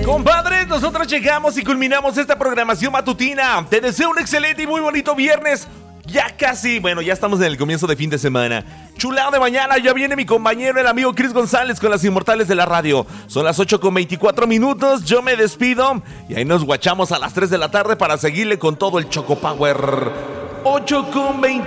Compadres, nosotros llegamos y culminamos esta programación matutina. Te deseo un excelente y muy bonito viernes. Ya casi, bueno, ya estamos en el comienzo de fin de semana. Chulado de mañana, ya viene mi compañero, el amigo Chris González con las Inmortales de la Radio. Son las 8:24. Yo me despido y ahí nos guachamos a las 3 de la tarde para seguirle con todo el Choco Power. 8:24.